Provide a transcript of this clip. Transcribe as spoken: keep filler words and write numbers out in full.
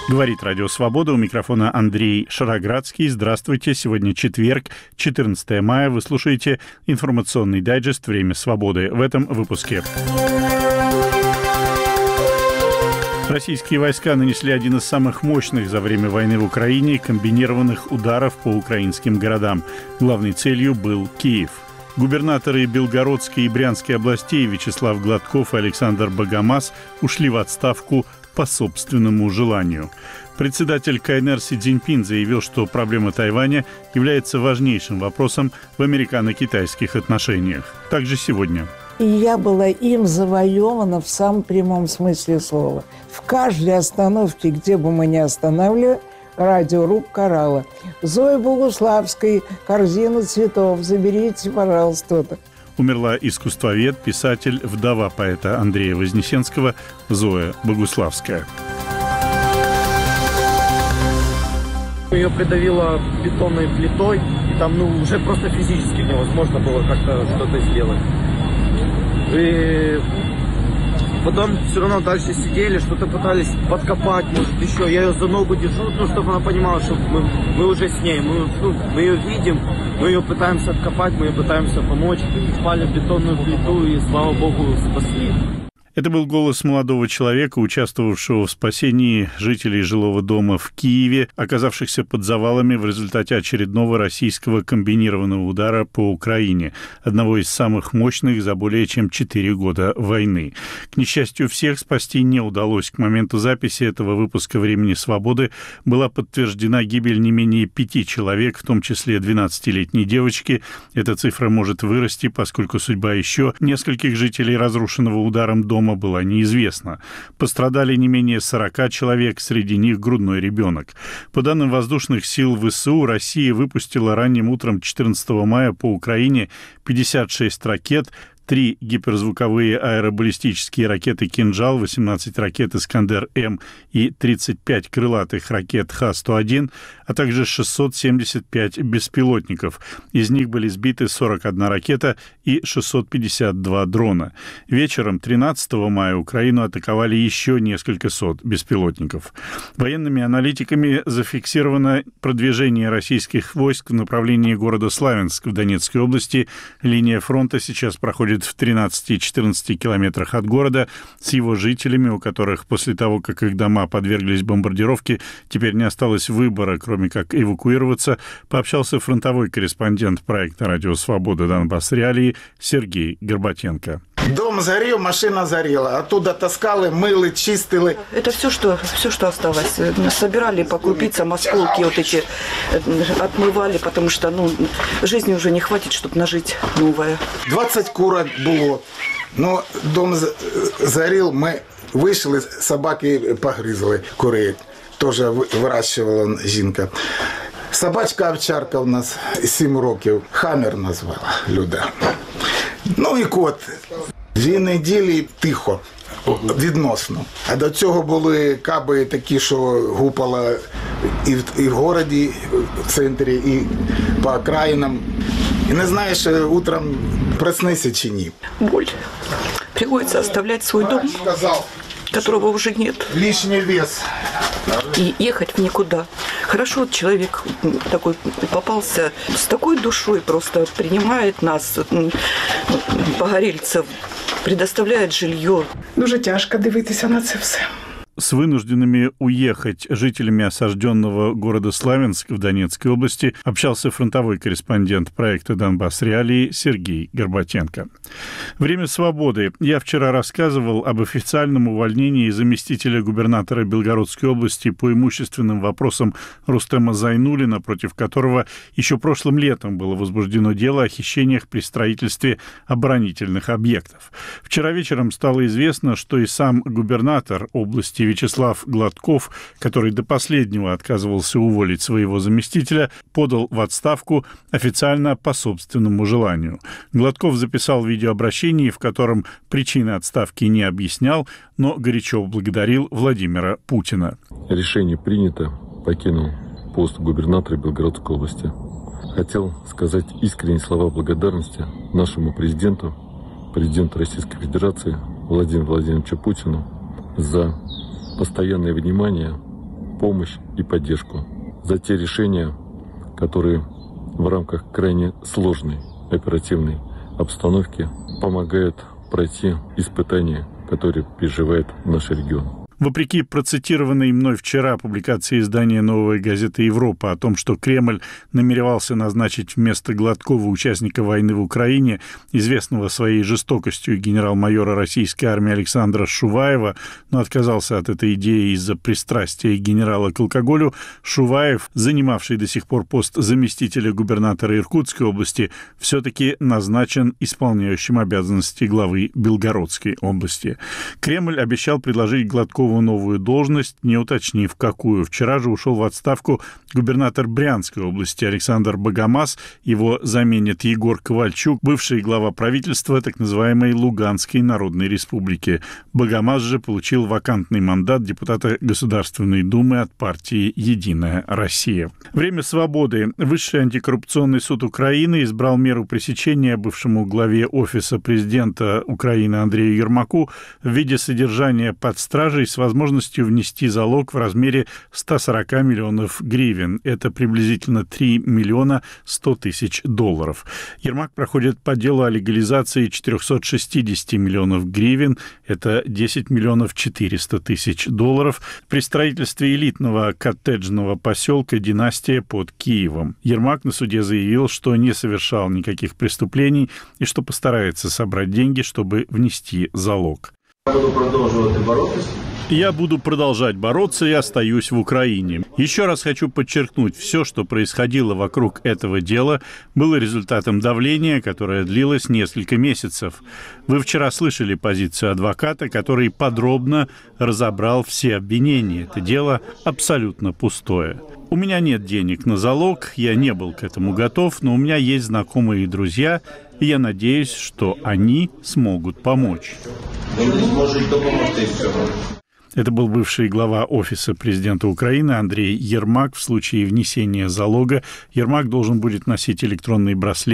Говорит Радио Свобода, у микрофона Андрей Шароградский. Здравствуйте, сегодня четверг, четырнадцатое мая. Вы слушаете информационный дайджест «Время свободы». В этом выпуске. Российские войска нанесли один из самых мощных за время войны в Украине комбинированных ударов по украинским городам. Главной целью был Киев. Губернаторы Белгородской и Брянской областей Вячеслав Гладков и Александр Богомаз ушли в отставку по собственному желанию. Председатель КНР Си Цзиньпин заявил, что проблема Тайваня является важнейшим вопросом в американо-китайских отношениях. Также сегодня. И я была им завоевана в самом прямом смысле слова. В каждой остановке, где бы мы ни останавливали, радиорубка орала: «Зоя Богуславская, корзина цветов, заберите, пожалуйста». Умерла искусствовед, писатель, вдова поэта Андрея Вознесенского Зоя Богуславская. Ее придавило бетонной плитой, и там ну, уже просто физически невозможно было как-то что-то сделать. И потом все равно дальше сидели, что-то пытались подкопать, может еще. Я ее за ногу держу, ну, чтобы она понимала, что мы, мы уже с ней, мы, ну, мы ее видим, мы ее пытаемся откопать, мы ее пытаемся помочь. Спали в бетонную плиту и, слава богу, спасли. Это был голос молодого человека, участвовавшего в спасении жителей жилого дома в Киеве, оказавшихся под завалами в результате очередного российского комбинированного удара по Украине, одного из самых мощных за более чем четыре года войны. К несчастью, всех спасти не удалось. К моменту записи этого выпуска «Времени свободы» была подтверждена гибель не менее пяти человек, в том числе двенадцатилетней девочки. Эта цифра может вырасти, поскольку судьба еще нескольких жителей разрушенного ударом дома была неизвестна. Пострадали не менее сорока человек, среди них грудной ребенок. По данным воздушных сил ВСУ, Россия выпустила ранним утром четырнадцатого мая по Украине пятьдесят шесть ракет, три гиперзвуковые аэробаллистические ракеты «Кинжал», восемнадцать ракет «Искандер-М» и тридцать пять крылатых ракет Х сто один, а также шестьсот семьдесят пять беспилотников. Из них были сбиты сорок одна ракета и шестьсот пятьдесят два дрона. Вечером тринадцатого мая Украину атаковали еще несколько сот беспилотников. Военными аналитиками зафиксировано продвижение российских войск в направлении города Славянск в Донецкой области. Линия фронта сейчас проходит в тринадцати-четырнадцати километрах от города, с его жителями, у которых после того, как их дома подверглись бомбардировке, теперь не осталось выбора, кроме как эвакуироваться, пообщался фронтовой корреспондент проекта «Радио Свобода. Донбасс Реалии» Сергей Горбатенко. Дом горел, машина горела. Оттуда таскали, мыли, чистили. Это все, что, все, что осталось. Собирали по крупицам осколки вот эти, отмывали, потому что ну, жизни уже не хватит, чтобы нажить новое. двадцать курок было. Но дом горел, мы вышли, собаки погрызли курей. Тоже выращивала жінка. Собачка овчарка у нас сім років. Хаммер назвала Люда. Ну і кот. Дві неділі тихо, відносно. А до цього були каби такі, що гупало і в, і в городі, і в центрі, і по окраїнам. І не знаєш, утром проснися чи ні. Боль. Приходится оставлять свой дом, которого уже нет. Лишний вес. И ехать в никуда. Хорошо, вот человек такой попался с такой душой, просто принимает нас, погорельцев, предоставляет жилье. Дуже тяжко дивитися на це все. С вынужденными уехать жителями осажденного города Славянск в Донецкой области общался фронтовой корреспондент проекта «Донбасс Реалии» Сергей Горбатенко. «Время свободы». Я вчера рассказывал об официальном увольнении заместителя губернатора Белгородской области по имущественным вопросам Рустема Зайнуллина, против которого еще прошлым летом было возбуждено дело о хищениях при строительстве оборонительных объектов. Вчера вечером стало известно, что и сам губернатор области Вячеслав Гладков, который до последнего отказывался уволить своего заместителя, подал в отставку официально по собственному желанию. Гладков записал видеообращение, в котором причины отставки не объяснял, но горячо благодарил Владимира Путина. Решение принято, покинул пост губернатора Белгородской области. Хотел сказать искренние слова благодарности нашему президенту, президенту Российской Федерации Владимиру Владимировичу Путину за постоянное внимание, помощь и поддержку. За те решения, которые в рамках крайне сложной оперативной обстановки помогают пройти испытания, которые переживает наш регион. Вопреки процитированной мной вчера публикации издания «Новая газета Европа» о том, что Кремль намеревался назначить вместо Гладкова участника войны в Украине, известного своей жестокостью генерал-майора российской армии Александра Шуваева, но отказался от этой идеи из-за пристрастия генерала к алкоголю, Шуваев, занимавший до сих пор пост заместителя губернатора Иркутской области, все-таки назначен исполняющим обязанности главы Белгородской области. Кремль обещал предложить Гладкову новую должность, не уточнив, какую. Вчера же ушел в отставку губернатор Брянской области Александр Богомаз. Его заменит Егор Ковальчук, бывший глава правительства так называемой Луганской Народной Республики. Богомаз же получил вакантный мандат депутата Государственной Думы от партии «Единая Россия». Время свободы. Высший антикоррупционный суд Украины избрал меру пресечения бывшему главе Офиса президента Украины Андрею Ермаку в виде содержания под стражей с возможностью внести залог в размере ста сорока миллионов гривен. Это приблизительно три миллиона сто тысяч долларов. Ермак проходит по делу о легализации четырехсот шестидесяти миллионов гривен. Это десять миллионов четыреста тысяч долларов при строительстве элитного коттеджного поселка «Династия» под Киевом. Ермак на суде заявил, что не совершал никаких преступлений и что постарается собрать деньги, чтобы внести залог. Я буду продолжать бороться. Я буду продолжать бороться и остаюсь в Украине. Еще раз хочу подчеркнуть, все, что происходило вокруг этого дела, было результатом давления, которое длилось несколько месяцев. Вы вчера слышали позицию адвоката, который подробно разобрал все обвинения. Это дело абсолютно пустое. У меня нет денег на залог, я не был к этому готов, но у меня есть знакомые и друзья, и я надеюсь, что они смогут помочь. Это был бывший глава Офиса президента Украины Андрей Ермак. В случае внесения залога Ермак должен будет носить электронный браслет